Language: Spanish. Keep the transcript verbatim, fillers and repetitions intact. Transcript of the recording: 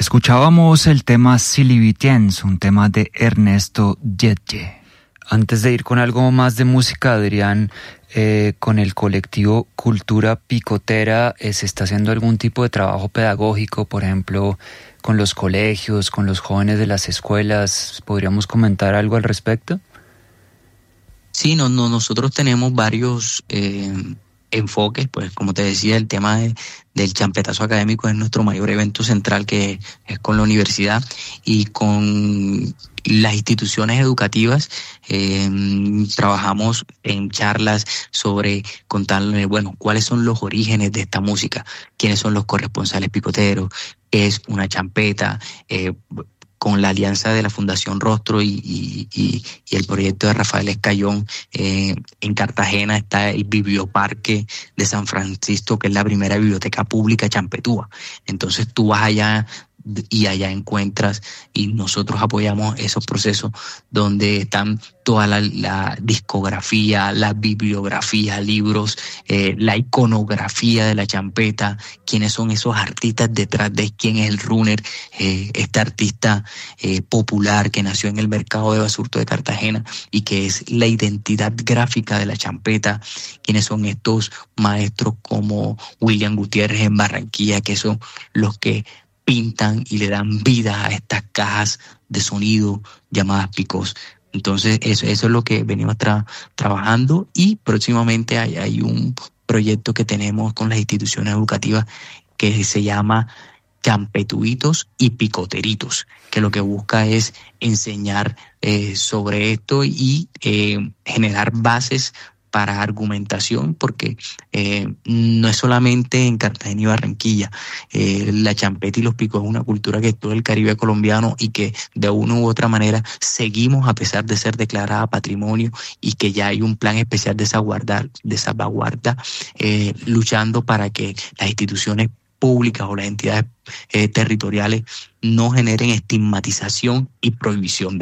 Escuchábamos el tema Silivitiens, un tema de Ernesto Dietje. Antes de ir con algo más de música, Adrián, eh, con el colectivo Cultura Picotera, eh, ¿se está haciendo algún tipo de trabajo pedagógico, por ejemplo, con los colegios, con los jóvenes de las escuelas? ¿Podríamos comentar algo al respecto? Sí, no, no, nosotros tenemos varios eh, enfoques, pues como te decía, el tema de, del champetazo académico es nuestro mayor evento central, que es con la universidad y con las instituciones educativas. Eh, trabajamos en charlas sobre contarles, bueno, cuáles son los orígenes de esta música, quiénes son los corresponsales picoteros, qué es una champeta, eh, con la alianza de la Fundación Rostro y, y, y, y el proyecto de Rafael Escayón. Eh, en Cartagena está el Biblioparque de San Francisco, que es la primera biblioteca pública champetúa. Entonces tú vas allá y allá encuentras, y nosotros apoyamos esos procesos donde están toda la, la discografía, la bibliografía, libros, eh, la iconografía de la champeta, quiénes son esos artistas detrás de quién es el runner, eh, este artista eh, popular que nació en el mercado de Basurto de Cartagena y que es la identidad gráfica de la champeta, quiénes son estos maestros como William Gutiérrez en Barranquilla, que son los que pintan y le dan vida a estas cajas de sonido llamadas picos. Entonces eso, eso es lo que venimos tra- trabajando y próximamente hay, hay un proyecto que tenemos con las instituciones educativas que se llama Champetuitos y Picoteritos, que lo que busca es enseñar eh, sobre esto y eh, generar bases para argumentación, porque eh, no es solamente en Cartagena y Barranquilla. Eh, la champeta y los picos es una cultura que es todo el Caribe colombiano y que de una u otra manera seguimos a pesar de ser declarada patrimonio y que ya hay un plan especial de salvaguarda, de salvaguarda eh, luchando para que las instituciones públicas o las entidades eh, territoriales no generen estigmatización y prohibición